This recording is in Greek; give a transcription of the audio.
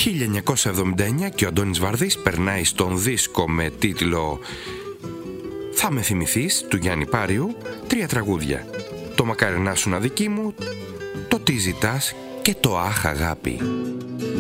1979 και ο Αντώνης Βαρδής περνάει στον δίσκο με τίτλο «Θα με θυμηθείς» του Γιάννη Πάριου 3 τραγούδια: «Το μακάρι να σου να δική μου», «Το τι ζητάς» και «Το αχ αγάπη».